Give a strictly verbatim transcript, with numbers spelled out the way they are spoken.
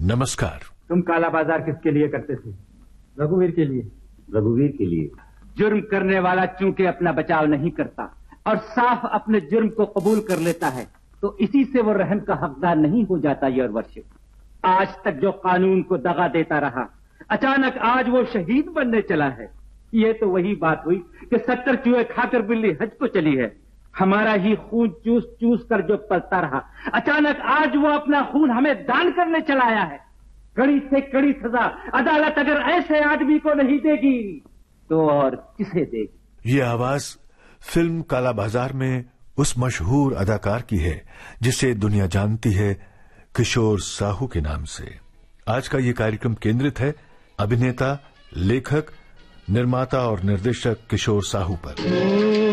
नमस्कार। तुम काला बाजार किसके लिए करते थे? रघुवीर के लिए। रघुवीर के लिए। जुर्म करने वाला चूंकि अपना बचाव नहीं करता और साफ अपने जुर्म को कबूल कर लेता है तो इसी से वो रहम का हकदार नहीं हो जाता। योर वर्शिप, आज तक जो कानून को दगा देता रहा, अचानक आज वो शहीद बनने चला है। ये तो वही बात हुई कि सत्तर चूहे खाकर बिल्ली हज को चली है। हमारा ही खून चूस चूस कर जो पलता रहा, अचानक आज वो अपना खून हमें दान करने चला आया है। कड़ी से कड़ी सजा अदालत अगर ऐसे आदमी को नहीं देगी तो और किसे देगी? ये आवाज फिल्म काला बाजार में उस मशहूर अदाकार की है जिसे दुनिया जानती है किशोर साहू के नाम से। आज का ये कार्यक्रम केंद्रित है अभिनेता, लेखक, निर्माता और निर्देशक किशोर साहू पर।